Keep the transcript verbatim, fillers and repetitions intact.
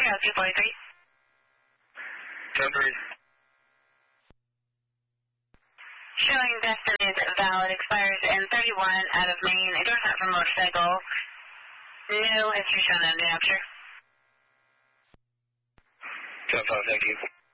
oh two forty-three. ten three. Showing destined valid, expires in thirty-one out of Maine. Endorsement for motorcycle. No history shown in New Hampshire. ten five, thank you.